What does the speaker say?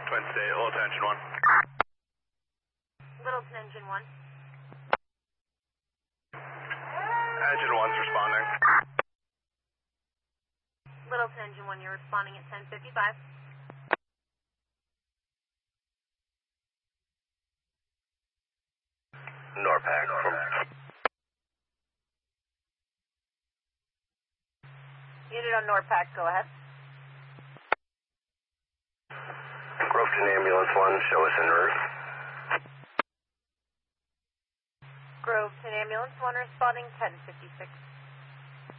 Twin State, Littleton Engine 1. Littleton Engine 1. Engine 1's responding. Littleton Engine 1, you're responding at 10:55. NORPAC from... Unit on NORPAC, go ahead. Groveton Ambulance 1, show us en route. Groveton Ambulance 1 responding 10:56.